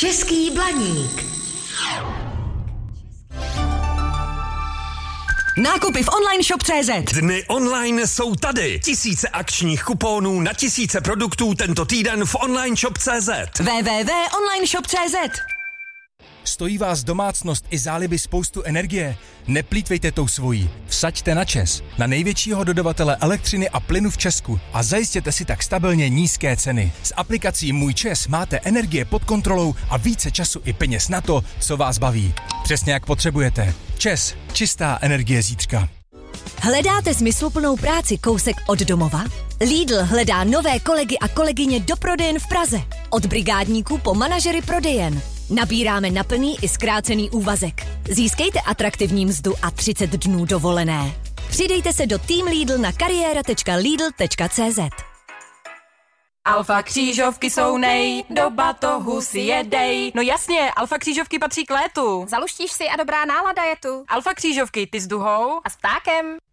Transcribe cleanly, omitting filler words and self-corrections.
Český Blaník. Nákupy v online shop.cz. Dny online jsou tady. Tisíce akčních kuponů na tisíce produktů tento týden v online shop.cz. www.onlineshop.cz. Stojí vás domácnost i záliby spoustu energie? Neplýtvejte tou svojí. Vsaďte na ČEZ, na největšího dodavatele elektřiny a plynu v Česku a zajistěte si tak stabilně nízké ceny. S aplikací Můj ČEZ máte energie pod kontrolou a více času i peněz na to, co vás baví. Přesně jak potřebujete. ČEZ, čistá energie zítřka. Hledáte smysluplnou práci kousek od domova? Lidl hledá nové kolegy a kolegyně do prodejen v Praze. Od brigádníků po manažery prodejen. Nabíráme na plný i zkrácený úvazek. Získejte atraktivní mzdu a 30 dnů dovolené. Přidejte se do Team Lidl na kariéra.lidl.cz. Alfa křížovky jsou do batohu si jedej. No jasně, alfa křížovky patří k létu. Zaluštíš si a dobrá nálada je tu. Alfa křížovky, ty s duhou a s ptákem.